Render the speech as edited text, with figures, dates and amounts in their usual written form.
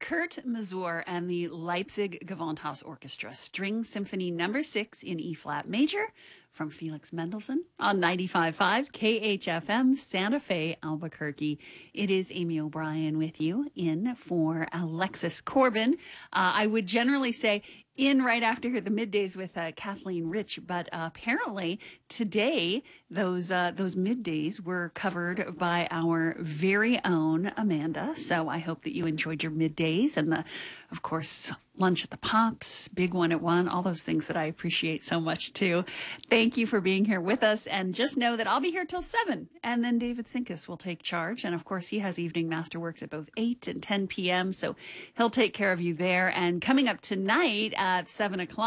Kurt Masur and the Leipzig Gewandhaus Orchestra, String Symphony Number 6 in E-flat major from Felix Mendelssohn on 95.5 KHFM, Santa Fe, Albuquerque. It is Amy O'Brien with you in for Alexis Corbin. I would generally say in right after the middays with Kathleen Rich, but apparently today those middays were covered by our very own Amanda. So I hope that you enjoyed your middays and of course, lunch at the Pops, Big One at One, all those things that I appreciate so much too. Thank you for being here with us, and just know that I'll be here till 7, and then David Sinkus will take charge. And of course, he has evening masterworks at both 8 and 10 p.m., so he'll take care of you there. And coming up tonight at 7 o'clock,